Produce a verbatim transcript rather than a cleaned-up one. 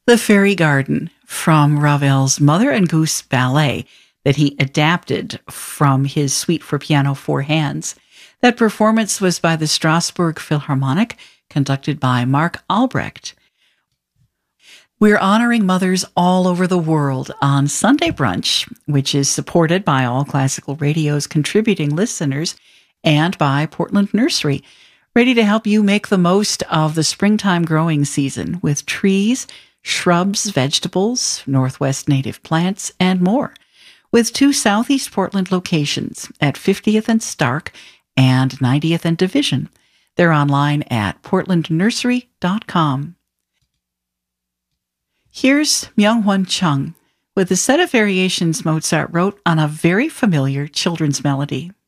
The Fairy Garden from Ravel's Mother and Goose Ballet that he adapted from his Suite for Piano Four Hands. That performance was by the Strasbourg Philharmonic, conducted by Mark Albrecht. We're honoring mothers all over the world on Sunday Brunch, which is supported by All Classical Radio's contributing listeners and by Portland Nursery, ready to help you make the most of the springtime growing season with trees, shrubs, vegetables, Northwest native plants, and more, with two Southeast Portland locations at fiftieth and Stark and ninetieth and Division. They're online at portland nursery dot com. Here's Myung-Whun Chung with a set of variations Mozart wrote on a very familiar children's melody.